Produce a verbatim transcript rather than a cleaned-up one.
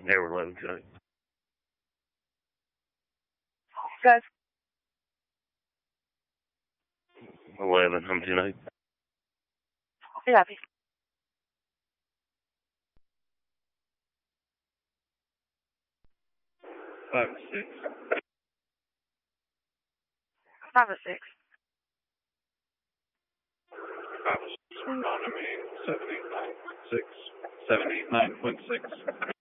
They were eleven tonight. Guys. Eleven, I'm tonight. You happy? Five six. Five or six. Five six. Seven eight nine point six. Seven eight nine point six.